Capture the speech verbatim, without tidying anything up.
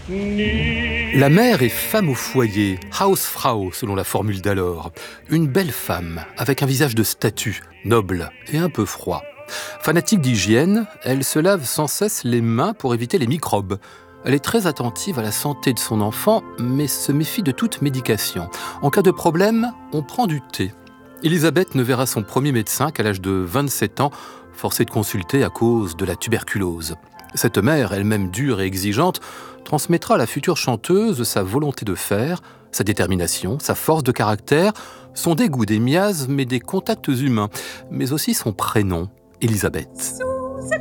La mère est femme au foyer, Hausfrau selon la formule d'alors. Une belle femme, avec un visage de statue, noble et un peu froid. Fanatique d'hygiène, elle se lave sans cesse les mains pour éviter les microbes. Elle est très attentive à la santé de son enfant, mais se méfie de toute médication. En cas de problème, on prend du thé. Elisabeth ne verra son premier médecin qu'à l'âge de vingt-sept ans, forcée de consulter à cause de la tuberculose. Cette mère, elle-même dure et exigeante, transmettra à la future chanteuse sa volonté de faire, sa détermination, sa force de caractère, son dégoût des miasmes et des contacts humains, mais aussi son prénom, Elisabeth.